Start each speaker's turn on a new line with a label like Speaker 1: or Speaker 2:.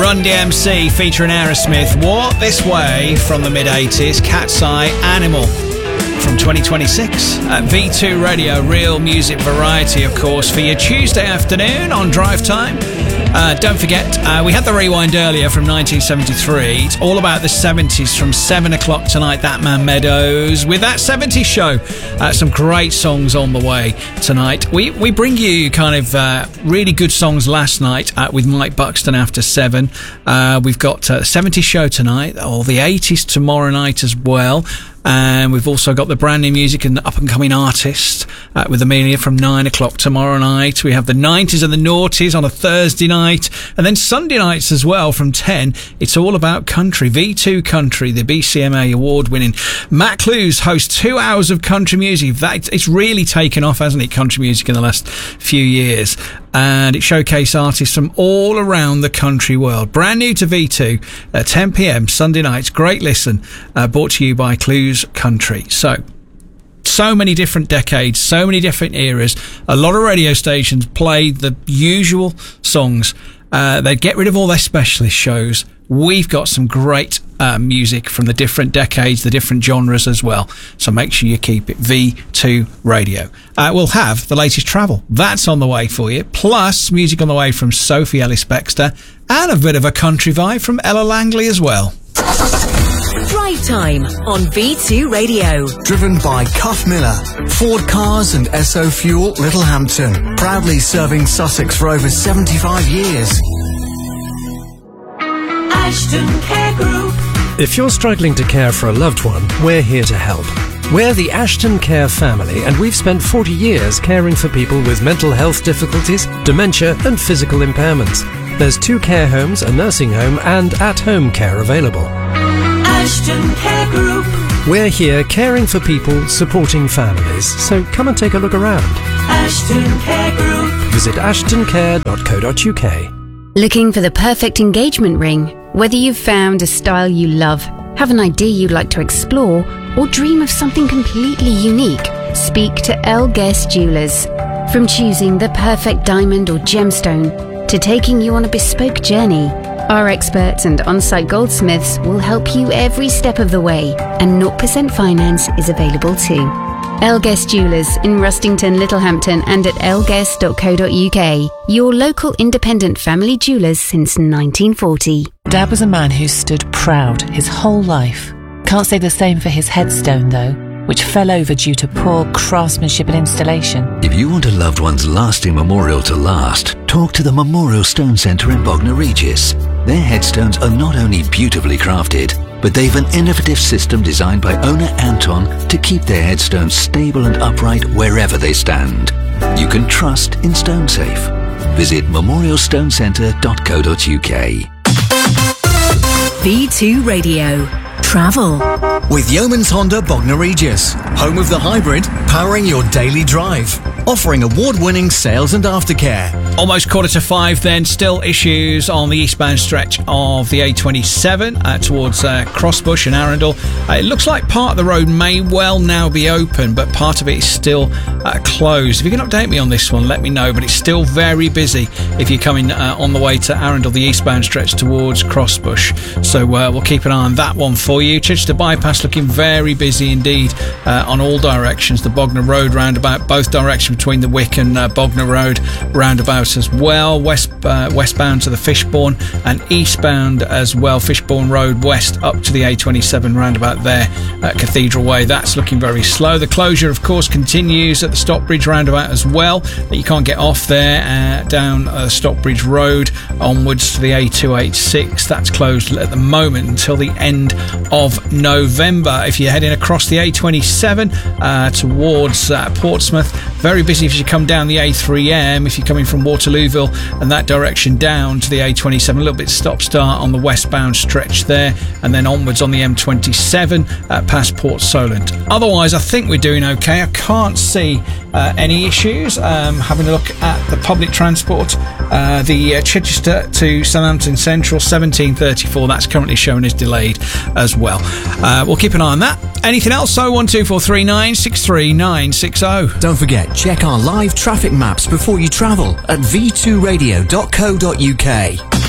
Speaker 1: Run DMC featuring Aerosmith. Walk This Way from the mid-80s. Cat's Eye, Animal from 2026 at V2 Radio. Real music variety, of course, for your Tuesday afternoon on Drive Time. Don't forget, we had the rewind earlier from 1973. It's all about the 70s from 7 o'clock tonight. That Man Meadows with That 70s Show. Some great songs on the way tonight. We bring you kind of really good songs last night with Mike Buxton after 7. We've got 70s Show tonight, or the 80s tomorrow night as well. And we've also got the brand new music and the up-and-coming artist with Amelia from 9 o'clock tomorrow night. We have the 90s and the noughties on a Thursday night. And then Sunday nights as well from 10. It's all about country. V2 Country, the BCMA award-winning Matt Clues hosts 2 hours of country music. It's really taken off, hasn't it, country music in the last few years. And it showcases artists from all around the country world. Brand new to V2 at 10 p.m. Sunday nights. Great listen. Brought to you by Clues Country. So many different decades, so many different eras. A lot of radio stations play the usual songs. They get rid of all their specialist shows. We've got some great music from the different decades, the different genres as well. So make sure you keep it V2 Radio. We'll have the latest travel. That's on the way for you. Plus, music on the way from Sophie Ellis-Bextor and a bit of a country vibe from Ella Langley as well.
Speaker 2: Drive Time on V2 Radio.
Speaker 3: Driven by Cuff Miller, Ford Cars and SO Fuel Littlehampton. Proudly serving Sussex for over 75 years.
Speaker 4: Ashton Care Group.
Speaker 5: If you're struggling to care for a loved one, we're here to help. We're the Ashton Care family, and we've spent 40 years caring for people with mental health difficulties, dementia and physical impairments. There's 2 care homes, a nursing home and at-home care available.
Speaker 4: Ashton Care Group.
Speaker 5: We're here caring for people, supporting families, so come and take a look around.
Speaker 4: Ashton Care Group.
Speaker 5: Visit ashtoncare.co.uk.
Speaker 6: Looking for the perfect engagement ring? Whether you've found a style you love, have an idea you'd like to explore, or dream of something completely unique, speak to L. Guest Jewelers. From choosing the perfect diamond or gemstone to taking you on a bespoke journey, our experts and on-site goldsmiths will help you every step of the way, and 0% finance is available too. L. Guest Jewelers in Rustington, Littlehampton, and at lguest.co.uk. Your local independent family jewellers since 1940.
Speaker 7: Dad was a man who stood proud his whole life. Can't say the same for his headstone though, which fell over due to poor craftsmanship and installation.
Speaker 8: If you want a loved one's lasting memorial to last, talk to the Memorial Stone Centre in Bognor Regis. Their headstones are not only beautifully crafted, but they've an innovative system designed by owner Anton to keep their headstones stable and upright wherever they stand. You can trust in Stone Safe. Visit memorialstonecentre.co.uk.
Speaker 2: V2 Radio. Travel.
Speaker 3: With Yeoman's Honda Bognor Regis, home of the hybrid, powering your daily drive. Offering award-winning sales and aftercare.
Speaker 1: Almost 4:45 then, still issues on the eastbound stretch of the A27 towards Crossbush and Arundel. It looks like part of the road may well now be open, but part of it is still closed. If you can update me on this one, let me know, but it's still very busy if you're coming on the way to Arundel, the eastbound stretch towards Crossbush. So we'll keep an eye on that one for you. Chichester Bypass looking very busy indeed on all directions. The Bognor Road roundabout, both directions between the Wick and Bognor Road roundabout as well. Westbound to the Fishbourne and eastbound as well. Fishbourne Road west up to the A27 roundabout there at Cathedral Way. That's looking very slow. The closure, of course, continues at the Stockbridge roundabout as well. You can't get off there down Stockbridge Road onwards to the A286. That's closed at the moment until the end of November. If you're heading across the A27 towards Portsmouth, very busy if you come down the A3M. If you're coming from Waterlooville and that direction down to the A27, a little bit stop-start on the westbound stretch there, and then onwards on the M27 past Port Solent. Otherwise, I think we're doing okay. I can't see any issues. Having a look at the public transport, the Chichester to Southampton Central 1734, that's currently shown as delayed as well. We'll keep an eye on that. Anything else? 01243 63960.
Speaker 3: Don't forget, check our live traffic maps before you travel at v2radio.co.uk.